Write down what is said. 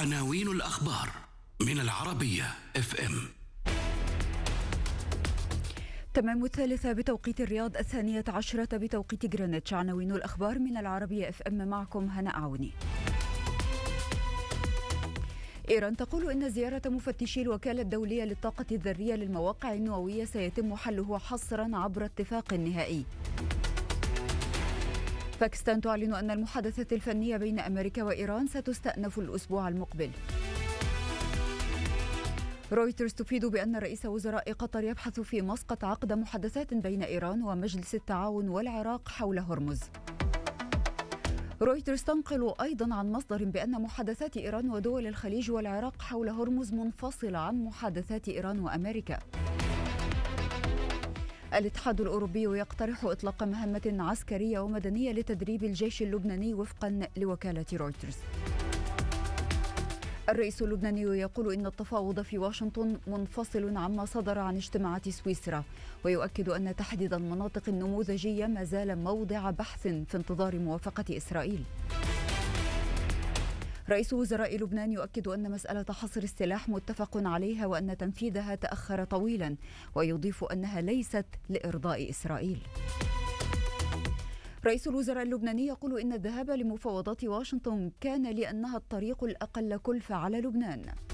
عناوين الأخبار من العربية FM. تمام 3 بتوقيت الرياض، 12 بتوقيت غرينتش. عناوين الأخبار من العربية FM، معكم هناء عوني. إيران تقول إن زيارة مفتشي الوكالة الدولية للطاقة الذرية للمواقع النووية سيتم حله حصرا عبر اتفاق نهائي. باكستان تعلن أن المحادثات الفنية بين أمريكا وإيران ستستأنف الأسبوع المقبل. رويترز تفيد بأن رئيس وزراء قطر يبحث في مسقط عقد محادثات بين إيران ومجلس التعاون والعراق حول هرمز. رويترز تنقل أيضا عن مصدر بأن محادثات إيران ودول الخليج والعراق حول هرمز منفصلة عن محادثات إيران وأمريكا. الاتحاد الأوروبي يقترح إطلاق مهمة عسكرية ومدنية لتدريب الجيش اللبناني وفقا لوكالة رويترز. الرئيس اللبناني يقول إن التفاوض في واشنطن منفصل عما صدر عن اجتماعات سويسرا، ويؤكد أن تحديد المناطق النموذجية ما زال موضع بحث في انتظار موافقة إسرائيل. رئيس وزراء لبنان يؤكد أن مسألة حصر السلاح متفق عليها وأن تنفيذها تأخر طويلا، ويضيف أنها ليست لإرضاء إسرائيل. رئيس الوزراء اللبناني يقول إن الذهاب لمفاوضات واشنطن كان لأنها الطريق الأقل كلفة على لبنان.